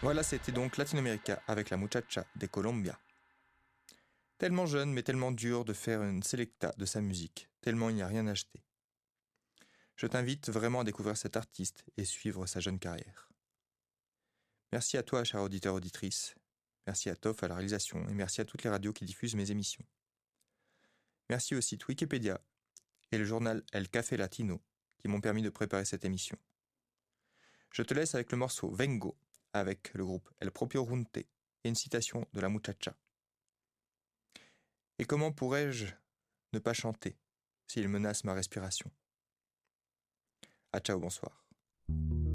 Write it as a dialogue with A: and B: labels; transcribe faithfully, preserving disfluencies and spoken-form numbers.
A: Voilà, c'était donc Latinoamérica avec la muchacha de Colombia. Tellement jeune, mais tellement dur de faire une selecta de sa musique, tellement il n'y a rien à acheter. Je t'invite vraiment à découvrir cet artiste et suivre sa jeune carrière. Merci à toi, cher auditeur auditrice. Merci à Toff à la réalisation et merci à toutes les radios qui diffusent mes émissions. Merci au site Wikipédia et le journal El Café Latino qui m'ont permis de préparer cette émission. Je te laisse avec le morceau Vengo avec le groupe El Propio Runte et une citation de la muchacha. Et comment pourrais-je ne pas chanter s'il menace ma respiration? Ah ciao, bonsoir.